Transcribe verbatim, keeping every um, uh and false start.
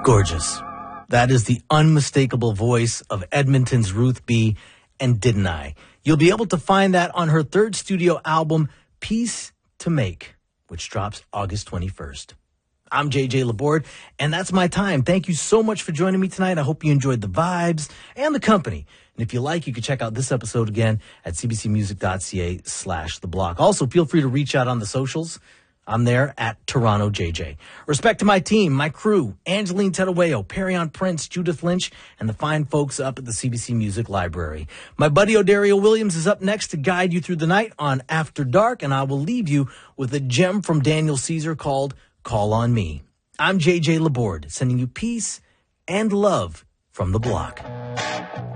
Gorgeous. That is the unmistakable voice of Edmonton's Ruth B. and Didn't I? You'll be able to find that on her third studio album, Peace to Make, which drops August twenty-first. I'm J J Laborde, and that's my time. Thank you so much for joining me tonight. I hope you enjoyed the vibes and the company. And if you like, you can check out this episode again at cbcmusic.ca slash the block. Also, feel free to reach out on the socials. I'm there at Toronto J J. Respect to my team, my crew, Angeline Tedawayo, Perion Prince, Judith Lynch, and the fine folks up at the C B C Music Library. My buddy Odario Williams is up next to guide you through the night on After Dark, and I will leave you with a gem from Daniel Caesar called Call on Me. I'm J J Laborde, sending you peace and love from the block.